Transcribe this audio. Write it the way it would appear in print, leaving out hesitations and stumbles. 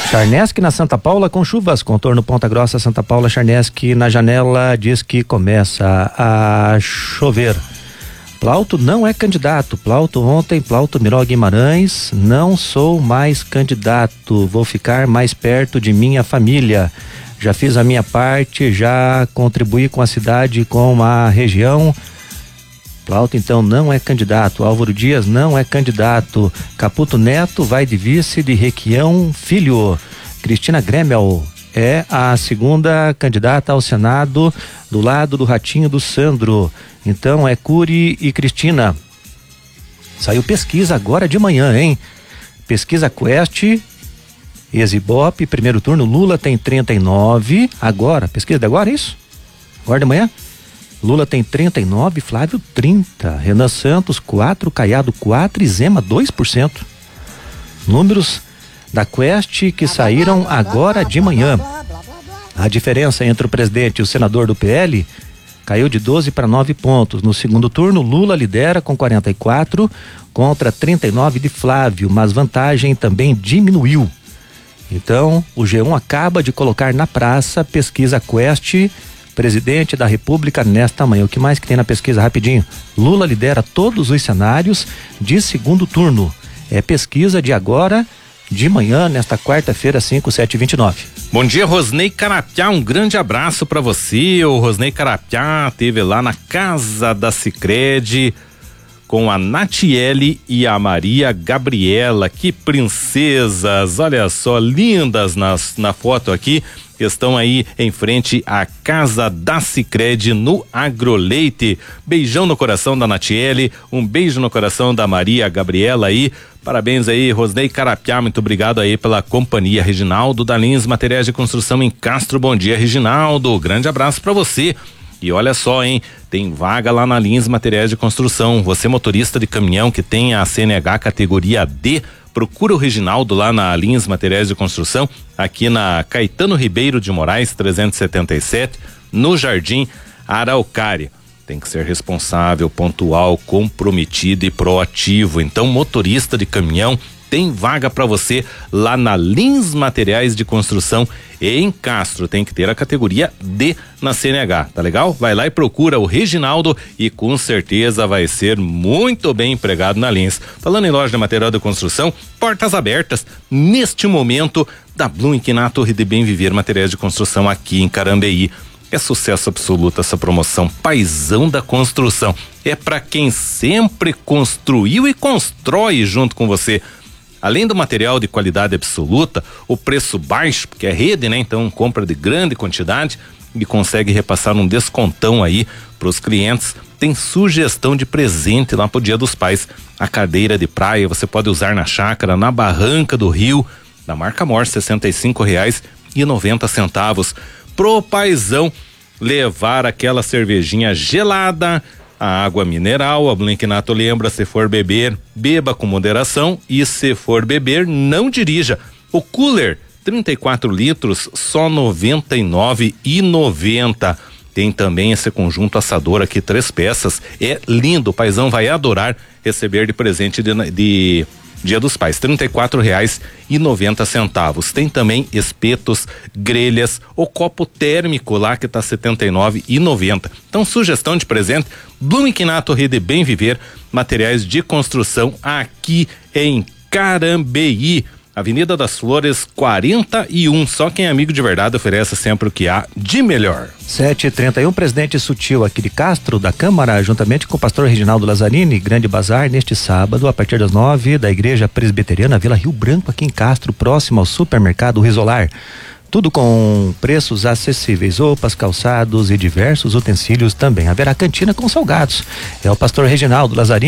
Charnesk na Santa Paula com chuvas, contorno Ponta Grossa, Santa Paula, Charnesk na janela diz que começa a chover. Plauto não é candidato. Plauto ontem, Plauto Miró Guimarães, não sou mais candidato, vou ficar mais perto de minha família. Já fiz a minha parte, já contribuí com a cidade, com a região. Plauto então não é candidato. Álvaro Dias não é candidato. Caputo Neto vai de vice de Requião Filho. Cristina Gremel é a segunda candidata ao Senado do lado do Ratinho do Sandro. Então é Cury e Cristina. Saiu pesquisa agora de manhã, hein? Pesquisa Quest, Exibop, primeiro turno, Lula tem 39, agora, pesquisa de agora, é isso? Agora de manhã? Lula tem 39, Flávio 30, Renan Santos 4, Caiado 4 e Zema 2%. Números da Quest que saíram agora de manhã. A diferença entre o presidente e o senador do PL caiu de 12 para 9 pontos. No segundo turno, Lula lidera com 44 contra 39 de Flávio, mas vantagem também diminuiu. Então, o G1 acaba de colocar na praça pesquisa Quest, presidente da República nesta manhã. O que mais que tem na pesquisa? Rapidinho. Lula lidera todos os cenários de segundo turno. É pesquisa de agora de manhã, nesta quarta-feira, 5/7/29. Bom dia, Rosnei Carapiá, um grande abraço para você. O Rosnei Carapiá teve lá na casa da Sicredi com a Natiele e a Maria Gabriela, que princesas, olha só, lindas na foto aqui, estão aí em frente à casa da Sicredi no Agroleite. Beijão no coração da Natiele, um beijo no coração da Maria Gabriela aí. Parabéns aí, Rosnei Carapiá, muito obrigado aí pela companhia. Reginaldo da Lins Materiais de Construção em Castro, bom dia, Reginaldo, grande abraço pra você. E olha só, hein, tem vaga lá na Lins Materiais de Construção. Você motorista de caminhão que tem a CNH categoria D, procura o Reginaldo lá na Lins Materiais de Construção, aqui na Caetano Ribeiro de Moraes 377, no Jardim Araucária. Tem que ser responsável, pontual, comprometido e proativo. Então, motorista de caminhão, tem vaga para você lá na Lins Materiais de Construção em Castro. Tem que ter a categoria D na CNH, tá legal? Vai lá e procura o Reginaldo e com certeza vai ser muito bem empregado na Lins. Falando em loja de material de construção, portas abertas neste momento da Blum Inquinato de Bem Viver Materiais de Construção aqui em Carambeí. É sucesso absoluto essa promoção Paizão da Construção. É para quem sempre construiu e constrói junto com você. Além do material de qualidade absoluta, o preço baixo, porque é rede, né? Então compra de grande quantidade e consegue repassar um descontão aí para os clientes. Tem sugestão de presente lá pro Dia dos Pais. A cadeira de praia você pode usar na chácara, na barranca do rio, da marca Mor, R$65,90. Pro paizão levar aquela cervejinha gelada, a água mineral. A Blum Inquinato lembra, se for beber, beba com moderação, e se for beber, não dirija. O cooler 34 litros, só R$99,90. Tem também esse conjunto assador aqui, 3 peças, é lindo, o paizão vai adorar receber de presente de Dia dos Pais, R$34,90. Tem também espetos, grelhas, o copo térmico lá que tá R$79,90. Então, sugestão de presente, Blum Inquinato Rede Bem Viver, materiais de construção aqui em Carambeí. Avenida das Flores 41. Só quem é amigo de verdade oferece sempre o que há de melhor. 7h31, presidente Sutil aqui de Castro, da Câmara, juntamente com o pastor Reginaldo Lazzarini, grande bazar neste sábado, a partir das 9, da Igreja Presbiteriana Vila Rio Branco, aqui em Castro, próximo ao supermercado Risolar. Tudo com preços acessíveis, roupas, calçados e diversos utensílios também. Haverá cantina com salgados. É o pastor Reginaldo Lazzarini.